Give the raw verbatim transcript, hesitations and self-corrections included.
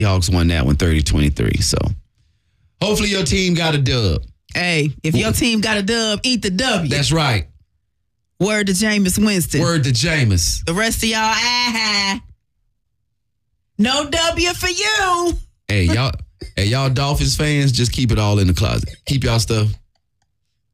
Hawks won that one thirty twenty-three. So hopefully your team got a dub. Hey, if your team got a dub, eat the W. That's right. Word to Jameis Winston. Word to Jameis. The rest of y'all, ah, no W for you. Hey, y'all, hey, y'all Dolphins fans, just keep it all in the closet. Keep y'all stuff